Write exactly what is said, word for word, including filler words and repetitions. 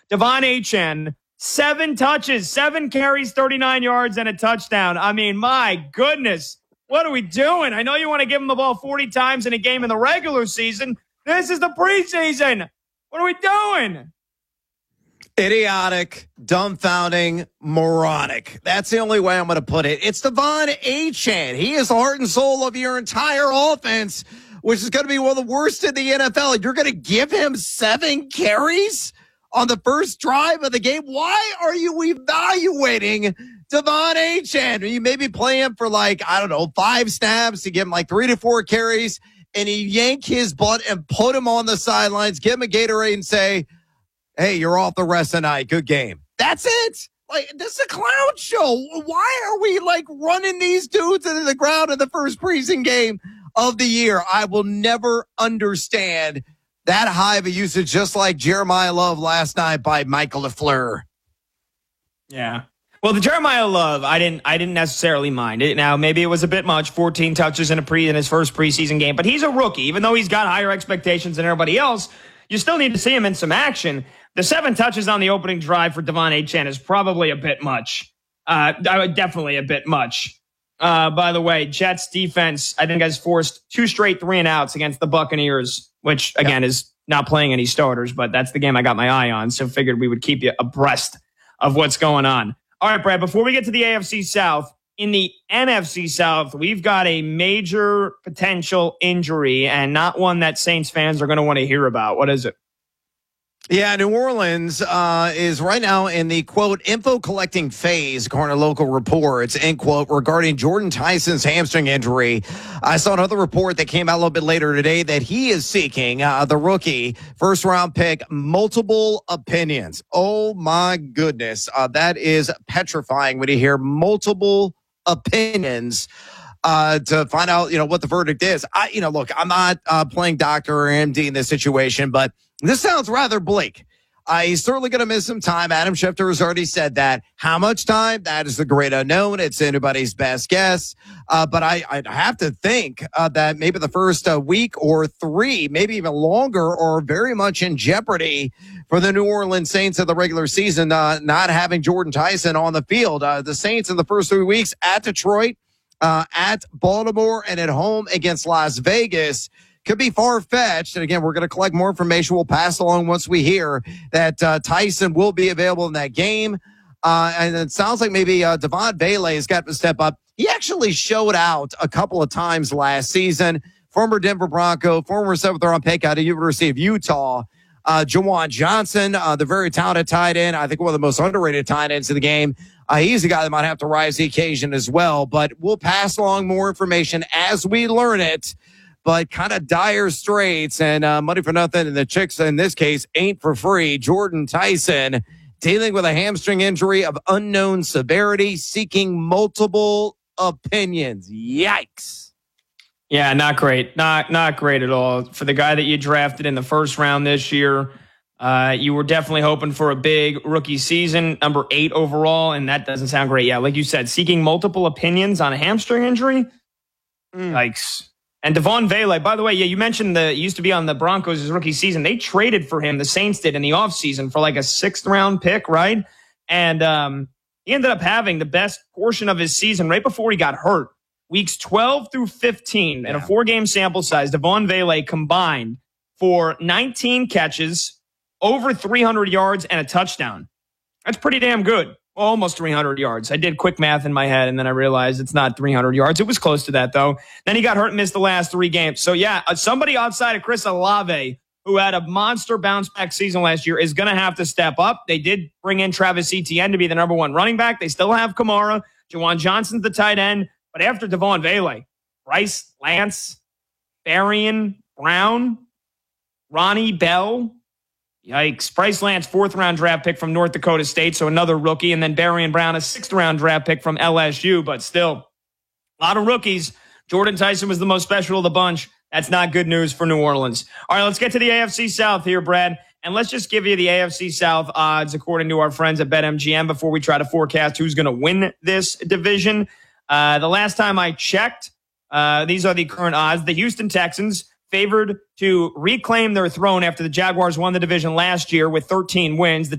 Devon Achane, seven touches, seven carries, thirty-nine yards, and a touchdown. I mean, my goodness. What are we doing? I know you want to give him the ball forty times in a game in the regular season. This is the preseason. What are we doing? Idiotic, dumbfounding, moronic. That's the only way I'm going to put it. It's Devon Achane. He is the heart and soul of your entire offense, which is going to be one of the worst in the N F L. You're going to give him seven carries on the first drive of the game? Why are you evaluating Devon Achane? You maybe play him for like, I don't know, five snaps to give him like three to four carries, and you yank his butt and put him on the sidelines, give him a Gatorade and say, hey, you're off the rest of the night. Good game. That's it. Like, this is a clown show. Why are we like running these dudes into the ground in the first preseason game of the year? I will never understand that high of a usage, just like Jeremiah Love last night by Michael LaFleur. Yeah. Well, the Jeremiah Love, I didn't I didn't necessarily mind it. Now, maybe it was a bit much, fourteen touches in a pre in his first preseason game, but he's a rookie. Even though he's got higher expectations than everybody else, you still need to see him in some action. The seven touches on the opening drive for Devon Achane is probably a bit much. Uh, definitely a bit much. Uh, by the way, Jets defense, I think, has forced two straight three and outs against the Buccaneers, which, again, yep. is not playing any starters, but that's the game I got my eye on, so figured we would keep you abreast of what's going on. All right, Brad, before we get to the A F C South, in the N F C South, we've got a major potential injury, and not one that Saints fans are going to want to hear about. What is it? Yeah, New Orleans uh, is right now in the, quote, info collecting phase, according to local reports, end quote, regarding Jordan Tyson's hamstring injury. I saw another report that came out a little bit later today that he is seeking, uh, the rookie, first round pick, multiple opinions. Oh, my goodness. Uh, that is petrifying when you hear multiple opinions uh, to find out, you know, what the verdict is. I, you know, look, I'm not uh, playing doctor or M D in this situation, but this sounds rather bleak. Uh, he's certainly going to miss some time. Adam Schefter has already said that. How much time? That is the great unknown. It's anybody's best guess. Uh, but I, I have to think uh, that maybe the first uh, week or three, maybe even longer, are very much in jeopardy for the New Orleans Saints of the regular season, uh, not having Jordan Tyson on the field. Uh, the Saints in the first three weeks at Detroit, uh, at Baltimore, and at home against Las Vegas could be far-fetched. And again, we're going to collect more information. We'll pass along once we hear that uh, Tyson will be available in that game. Uh, and it sounds like maybe uh, Devon Vele has got to step up. He actually showed out a couple of times last season. Former Denver Bronco, former seventh-round pick out of University of Utah, uh, Juwan Johnson, uh, the very talented tight end. I think one of the most underrated tight ends in the game. Uh, he's a guy that might have to rise to the occasion as well. But we'll pass along more information as we learn it. But kind of dire straits and uh, money for nothing. And the chicks in this case ain't for free. Jordan Tyson dealing with a hamstring injury of unknown severity, seeking multiple opinions. Yikes. Yeah, not great. Not not great at all. For the guy that you drafted in the first round this year, uh, you were definitely hoping for a big rookie season, number eight overall, and that doesn't sound great. Yeah, like you said, seeking multiple opinions on a hamstring injury. Mm. Yikes. And Devon Vele, by the way, yeah, you mentioned the he used to be on the Broncos' his rookie season. They traded for him, the Saints did, in the offseason for like a sixth-round pick, right? And um, he ended up having the best portion of his season right before he got hurt. Weeks twelve through fifteen, yeah. And a four-game sample size, Devon Vele combined for nineteen catches, over three hundred yards, and a touchdown. That's pretty damn good. Almost three hundred yards. I did quick math in my head, and then I realized it's not three hundred yards. It was close to that, though. Then he got hurt and missed the last three games. So, yeah, somebody outside of Chris Olave, who had a monster bounce-back season last year, is going to have to step up. They did bring in Travis Etienne to be the number one running back. They still have Kamara. Juwan Johnson's the tight end. But after Devon Vele, Bryce, Lance, Barian, Brown, Ronnie Bell, yikes. Bryce Lance, fourth-round draft pick from North Dakota State, so another rookie. And then Barian Brown, a sixth-round draft pick from L S U, but still, a lot of rookies. Jordan Tyson was the most special of the bunch. That's not good news for New Orleans. All right, let's get to the A F C South here, Brad. And let's just give you the A F C South odds according to our friends at BetMGM before we try to forecast who's going to win this division. Uh, the last time I checked, uh, these are the current odds. The Houston Texans favored to reclaim their throne after the Jaguars won the division last year with thirteen wins. The